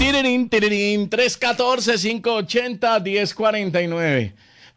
Tirirín, tirirín, 314-580-1049.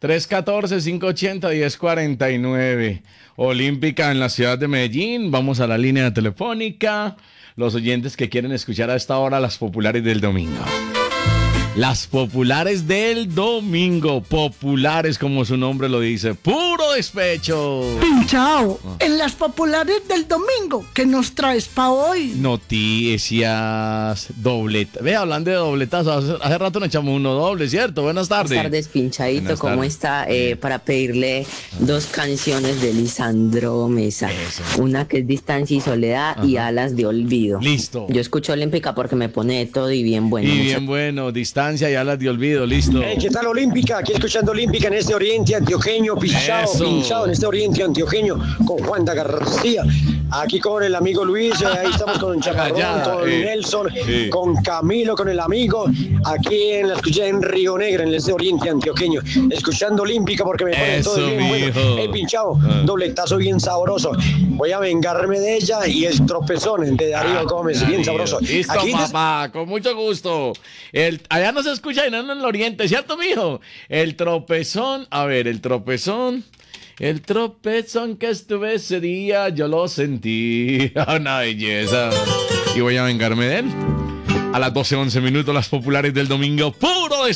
314-580-1049. Olímpica en la ciudad de Medellín. Vamos a la línea telefónica. Los oyentes que quieren escuchar a esta hora las populares del domingo. Las populares del domingo. Populares como su nombre lo dice. Puro despecho. Pinchao, en las populares del domingo, ¿qué nos traes pa' hoy? Noticias, dobletas. Ve, hablando de dobletazos, hace rato nos echamos uno doble, ¿cierto? Buenas tardes. Buenas tardes, Pinchadito. Buenas ¿Cómo tardes. está? Para pedirle dos canciones de Lisandro Mesa. Eso. Una que es Distancia y Soledad y Alas de Olvido. Listo. Yo escucho Olímpica porque me pone de todo y bien bueno. Y Muchas bien bueno, distancia y alas de olvido, listo. ¿Qué tal Olímpica? Aquí escuchando Olímpica en este oriente antioqueño, Eso. pinchado en este oriente antioqueño con Juanda García. Aquí con el amigo Luis, ahí estamos con Chacarrón, Callada, con Nelson, con Camilo, con el amigo, aquí en la escucha en Río Negro, en este oriente antioqueño, escuchando Olímpica porque me pone todo Eso, bien bueno. mijo. Pinchado, dobletazo bien sabroso. Voy a vengarme de ella y el tropezón de Darío Gómez, bien sabroso. Listo, Aquí papá, con mucho gusto. Allá no se escucha y no en el oriente, ¿cierto, mijo? El tropezón, a ver, el tropezón que estuve ese día, yo lo sentí. Una belleza. Y voy a vengarme de él. A las 12:11 minutos, las populares del domingo. ¡Puro